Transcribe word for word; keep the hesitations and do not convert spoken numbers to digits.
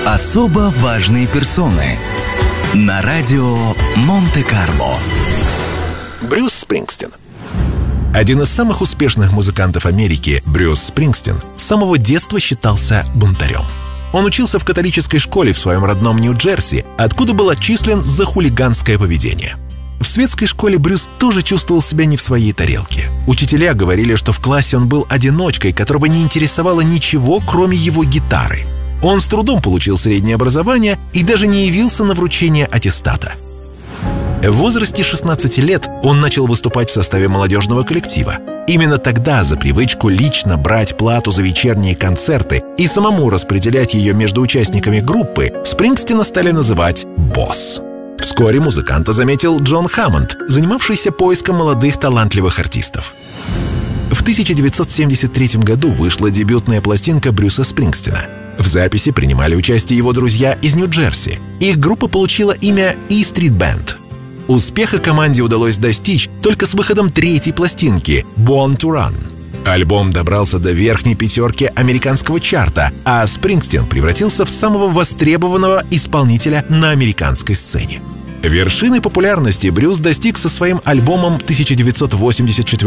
Особо важные персоны на радио Монте-Карло. Брюс Спрингстин. Один из самых успешных музыкантов Америки, Брюс Спрингстин, с самого детства считался бунтарем. Он учился в католической школе в своем родном Нью-Джерси, откуда был отчислен за хулиганское поведение. В светской школе Брюс тоже чувствовал себя не в своей тарелке. Учителя говорили, что в классе он был одиночкой, которого не интересовало ничего, кроме его гитары. Он с трудом получил среднее образование и даже не явился на вручение аттестата. В возрасте шестнадцати лет он начал выступать в составе молодежного коллектива. Именно тогда за привычку лично брать плату за вечерние концерты и самому распределять ее между участниками группы Спрингстина стали называть «босс». Вскоре музыканта заметил Джон Хаммонд, занимавшийся поиском молодых талантливых артистов. В тысяча девятьсот семьдесят третьем году вышла дебютная пластинка Брюса Спрингстина. В записи принимали участие его друзья из Нью-Джерси. Их группа получила имя E Street Band. Успеха команде удалось достичь только с выходом третьей пластинки «Born to Run». Альбом добрался до верхней пятерки американского чарта, а Спрингстин превратился в самого востребованного исполнителя на американской сцене. Вершины популярности Брюс достиг со своим альбомом тысяча девятьсот восемьдесят четвёртого